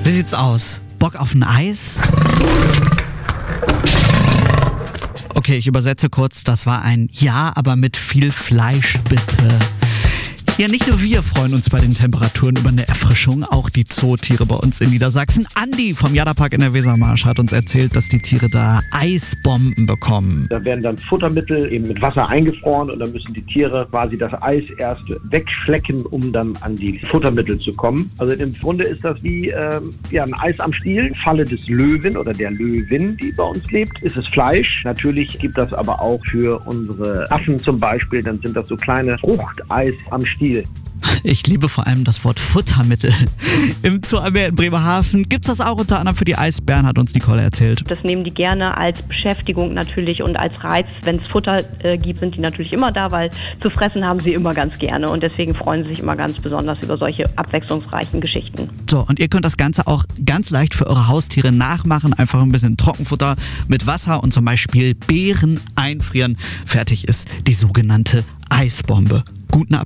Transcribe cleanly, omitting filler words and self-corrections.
Wie sieht's aus? Bock auf ein Eis? Okay, ich übersetze kurz. Das war ein Ja, aber mit viel Fleisch, bitte. Ja, nicht nur wir freuen uns bei den Temperaturen über eine Erfrischung, auch die Zootiere bei uns in Niedersachsen. Andi vom Jadapark in der Wesermarsch hat uns erzählt, dass die Tiere da Eisbomben bekommen. Da werden dann Futtermittel eben mit Wasser eingefroren und dann müssen die Tiere quasi das Eis erst wegschlecken, um dann an die Futtermittel zu kommen. Also im Grunde ist das wie ein Eis am Stiel. Falle des Löwen oder der Löwin, die bei uns lebt, ist es Fleisch. Natürlich gibt das aber auch für unsere Affen zum Beispiel, dann sind das so kleine Fruchteis am Stiel. Ich liebe vor allem das Wort Futtermittel. Im Zoo am Meer in Bremerhaven gibt's das auch unter anderem für die Eisbären, hat uns Nicole erzählt. Das nehmen die gerne als Beschäftigung natürlich und als Reiz. Wenn es Futter gibt, sind die natürlich immer da, weil zu fressen haben sie immer ganz gerne und deswegen freuen sie sich immer ganz besonders über solche abwechslungsreichen Geschichten. So, und ihr könnt das Ganze auch ganz leicht für eure Haustiere nachmachen. Einfach ein bisschen Trockenfutter mit Wasser und zum Beispiel Beeren einfrieren. Fertig ist die sogenannte Eisbombe. Guten Appetit.